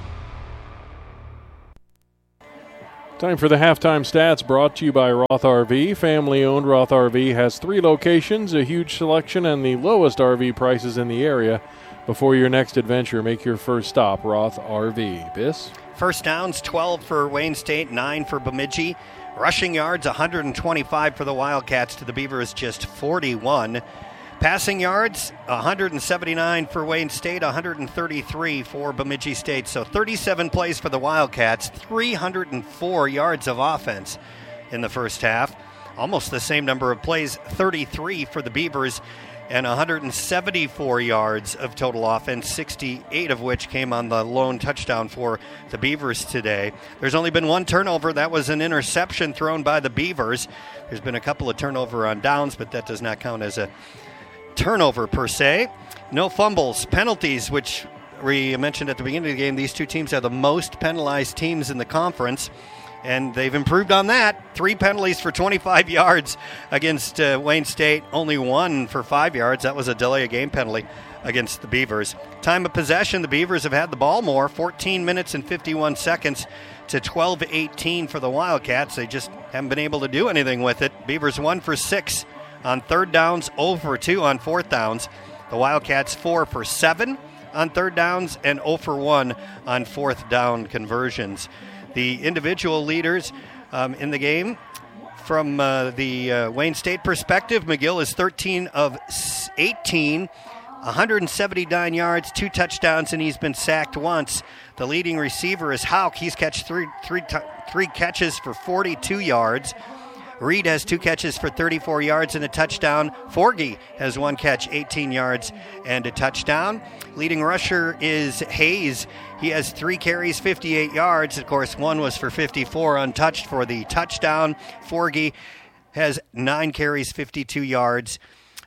Time for the halftime stats brought to you by Roth R V. Family-owned Roth R V has three locations, a huge selection, and the lowest R V prices in the area. Before your next adventure, make your first stop, Roth R V. Biss? First downs, twelve for Wayne State, nine for Bemidji. Rushing yards, one hundred twenty-five for the Wildcats, to the Beavers just forty-one. Passing yards, one hundred seventy-nine for Wayne State, one hundred thirty-three for Bemidji State. So thirty-seven plays for the Wildcats, three hundred four yards of offense in the first half. Almost the same number of plays, thirty-three for the Beavers, and one hundred seventy-four yards of total offense, sixty-eight of which came on the lone touchdown for the Beavers today. There's only been one turnover. That was an interception thrown by the Beavers. There's been a couple of turnover on downs, but that does not count as a turnover per se. No fumbles, penalties, which we mentioned at the beginning of the game. These two teams are the most penalized teams in the conference, and they've improved on that. Three penalties for twenty-five yards against uh, Wayne State, only one for five yards. That was a delay of game penalty against the Beavers. Time of possession, the Beavers have had the ball more, fourteen minutes and fifty-one seconds to twelve eighteen for the Wildcats. They just haven't been able to do anything with it. Beavers one for six on third downs, zero for two on fourth downs. The Wildcats four for seven on third downs and zero for one on fourth down conversions. The individual leaders um, in the game, from uh, the uh, Wayne State perspective, McGill is thirteen of eighteen, one hundred seventy-nine yards, two touchdowns, and he's been sacked once. The leading receiver is Hauk. He's catched three, three, t- three catches for forty-two yards. Reed has two catches for thirty-four yards and a touchdown. Forgy has one catch, eighteen yards, and a touchdown. Leading rusher is Hayes. He has three carries, fifty-eight yards. Of course, one was for fifty-four, untouched for the touchdown. Forgy has nine carries, fifty-two yards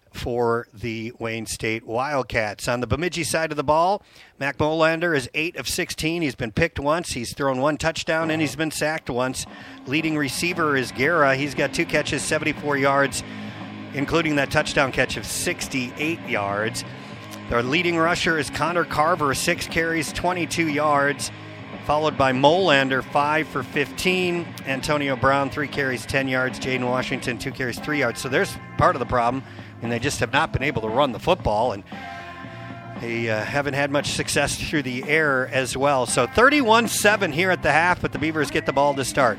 for the Wayne State Wildcats. On the Bemidji side of the ball, Mac Molander is eight of sixteen. He's been picked once. He's thrown one touchdown, and he's been sacked once. Leading receiver is Guerra. He's got two catches, seventy-four yards, including that touchdown catch of sixty-eight yards. Their leading rusher is Connor Carver, six carries, twenty-two yards, followed by Molander, five for fifteen. Antonio Brown, three carries, ten yards. Jaden Washington, two carries, three yards. So there's part of the problem, and they just have not been able to run the football, and they uh, haven't had much success through the air as well. So thirty-one seven here at the half, but the Beavers get the ball to start.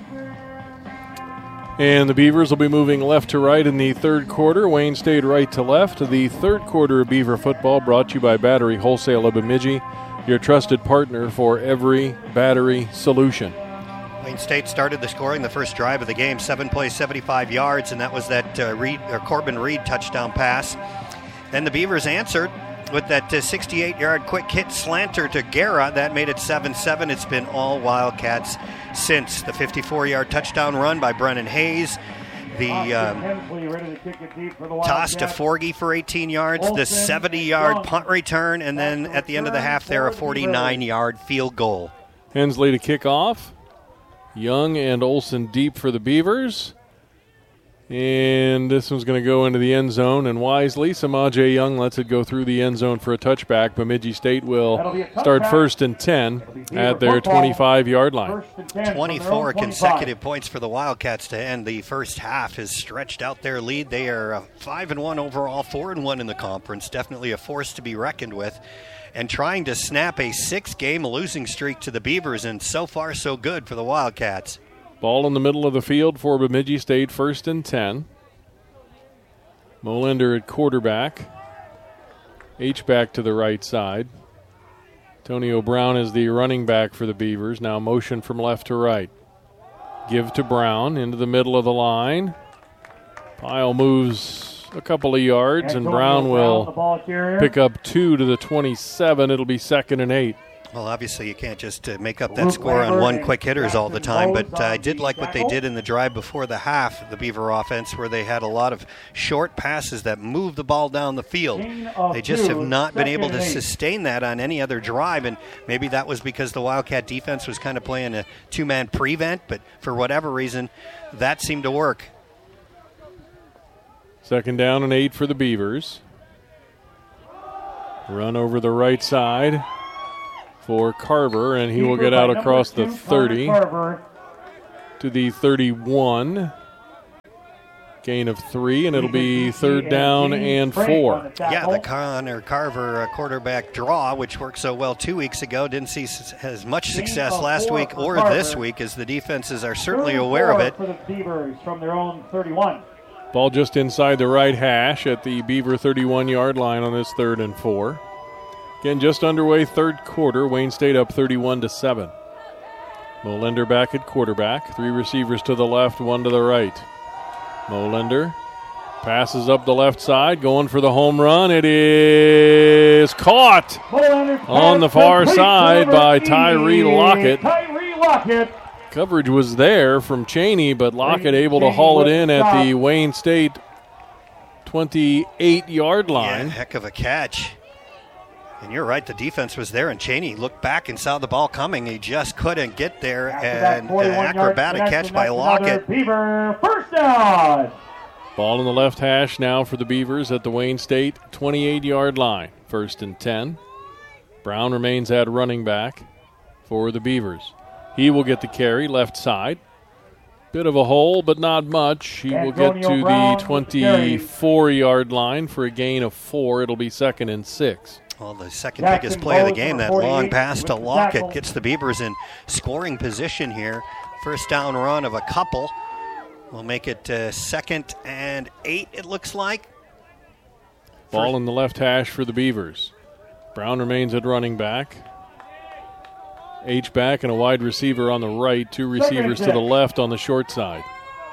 And the Beavers will be moving left to right in the third quarter. Wayne State right to left. The third quarter of Beaver football brought to you by Battery Wholesale of Bemidji, your trusted partner for every battery solution. Wayne State started the scoring the first drive of the game, seven plays, seventy-five yards, and that was that uh, Reed, or Corbin Reed touchdown pass. Then the Beavers answered with that uh, sixty-eight-yard quick hit slanter to Guerra. That made it seven seven. It's been all Wildcats since. The fifty-four-yard touchdown run by Brennan Hayes. The um, toss to Forgy for eighteen yards. The seventy-yard punt return. And then at the end of the half there, a forty-nine-yard field goal. Hensley to kick off. Young and Olsen deep for the Beavers. And this one's going to go into the end zone, and wisely, Samaje Young lets it go through the end zone for a touchback. Bemidji State will start first and ten at their twenty-five-yard line. twenty-four consecutive points for the Wildcats to end the first half has stretched out their lead. They are five and one overall, four and one in the conference. Definitely a force to be reckoned with, and trying to snap a six-game losing streak to the Beavers, and so far so good for the Wildcats. Ball in the middle of the field for Bemidji State, first and ten. Molander at quarterback. H-back to the right side. Antonio Brown is the running back for the Beavers. Now motion from left to right. Give to Brown into the middle of the line. Pile moves a couple of yards, and Brown will pick up two to the twenty-seven. It'll be second and eight. Well, obviously you can't just uh, make up that score on one quick hitters all the time, but uh, I did like what they did in the drive before the half, the Beaver offense, where they had a lot of short passes that moved the ball down the field. They just have not been able to sustain that on any other drive, and maybe that was because the Wildcat defense was kind of playing a two-man prevent, but for whatever reason, that seemed to work. Second down and eight for the Beavers. Run over the right side for Carver, and he will get out across the thirty to the thirty-one. Gain of three, and it'll be third down and four. Yeah, the Connor Carver uh, quarterback draw, which worked so well two weeks ago, didn't see s- as much success last week or this week, as the defenses are certainly aware of it. For the Beavers from their own thirty-one. Ball just inside the right hash at the Beaver thirty-one-yard line on this third and four. Again, just underway third quarter. Wayne State up thirty-one to seven. Molender back at quarterback. Three receivers to the left, one to the right. Molender passes up the left side, going for the home run. It is caught on the far side by Tyree Lockett. Tyree Lockett. Coverage was there from Cheney, but Lockett able to haul it in at the Wayne State twenty-eight-yard line. Yeah, heck of a catch. And you're right, the defense was there, and Cheney looked back and saw the ball coming. He just couldn't get there, and an acrobatic catch by Lockett. Beaver first down. Ball in the left hash now for the Beavers at the Wayne State twenty-eight-yard line. First and ten. Brown remains at running back for the Beavers. He will get the carry left side. Bit of a hole, but not much. He will get to the twenty-four-yard line for a gain of four. It'll be second and six. Well, the second biggest play of the game, that long pass to Lockett, gets the Beavers in scoring position here. First down run of a couple. We'll make it uh, second and eight, it looks like. Ball in the left hash for the Beavers. Brown remains at running back. H-back and a wide receiver on the right. Two receivers to the left on the short side.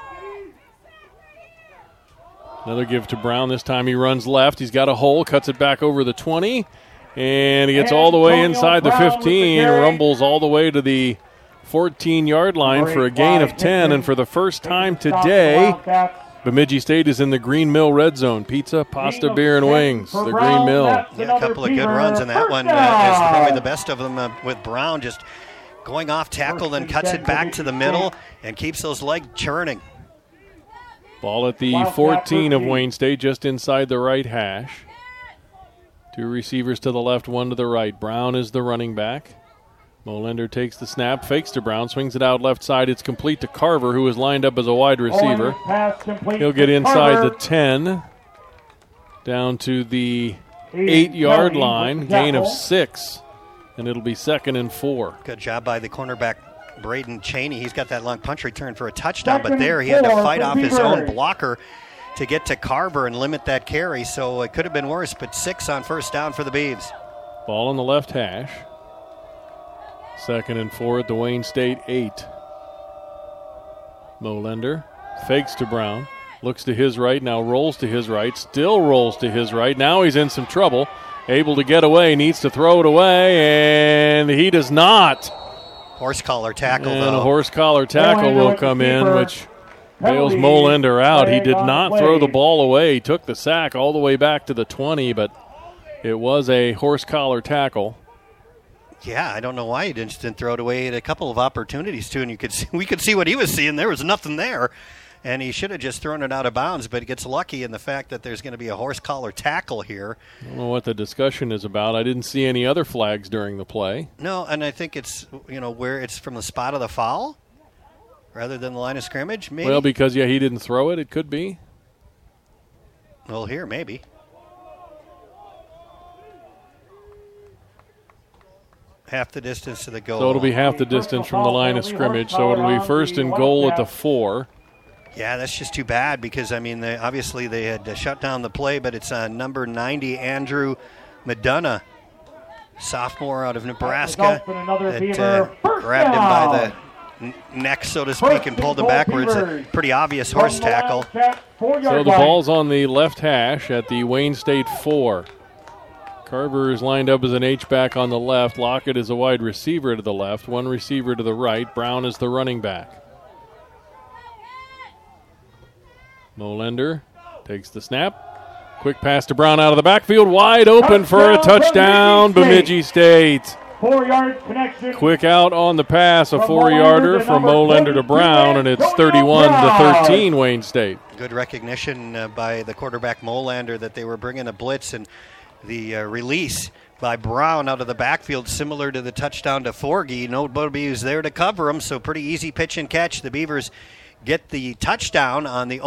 Another give to Brown. This time he runs left. He's got a hole, cuts it back over the twenty, and he gets all the way inside the fifteen, rumbles all the way to the fourteen-yard line for a gain of ten. And for the first time today, Bemidji State is in the Green Mill red zone. Pizza, pasta, beer, and wings. The Green Mill. Yeah, a couple of good runs, and that one uh, is probably the best of them uh, with Brown just going off tackle, then cuts it back to the middle and keeps those legs churning. Ball at the fourteen of Wayne State, just inside the right hash. Two receivers to the left, one to the right. Brown is the running back. Molender takes the snap, fakes to Brown, swings it out left side. It's complete to Carver, who is lined up as a wide receiver. He'll get inside the ten, down to the eight-yard line, gain of six, and it'll be second and four. Good job by the cornerback, Braden Cheney. He's got that long punch return for a touchdown, but there he had to fight off his own blocker to get to Carver and limit that carry, so it could have been worse, but six on first down for the Beavs. Ball on the left hash. Second and four at the Wayne State eight. Molender fakes to Brown, looks to his right, now rolls to his right, still rolls to his right. Now he's in some trouble, able to get away, needs to throw it away, and he does not. Horse collar tackle, and though. a horse collar tackle will come in, which bails Molender out. He did not throw the ball away. He took the sack all the way back to the twenty, but it was a horse collar tackle. Yeah, I don't know why he didn't, didn't throw it away. He had a couple of opportunities, too, and you could see, we could see what he was seeing. There was nothing there, and he should have just thrown it out of bounds, but he gets lucky in the fact that there's going to be a horse collar tackle here. I don't know what the discussion is about. I didn't see any other flags during the play. No, and I think it's, you know, where it's from the spot of the foul rather than the line of scrimmage, maybe? Well, because, yeah, he didn't throw it. It could be. Well, here, maybe. Half the distance to the goal. So it'll be half the distance from the line of scrimmage, so it'll be first and goal at the four. Yeah, that's just too bad because, I mean, they, obviously they had uh, shut down the play, but it's uh, number ninety, Andrew Madonna, sophomore out of Nebraska, that uh, grabbed him by the n- neck, so to speak, and pulled him backwards. A pretty obvious horse tackle. So the ball's on the left hash at the Wayne State four. Carver is lined up as an H-back on the left. Lockett is a wide receiver to the left. One receiver to the right. Brown is the running back. Molender takes the snap. Quick pass to Brown out of the backfield. Wide open for a touchdown, Bemidji State. Four-yard connection. Quick out on the pass, a four-yarder from Molender to Brown, and it's thirty-one to thirteen, Wayne State. Good recognition uh, by the quarterback Molander that they were bringing a blitz, and the uh, release by Brown out of the backfield, similar to the touchdown to Forgy. Nobody was there to cover him, so pretty easy pitch and catch. The Beavers get the touchdown on the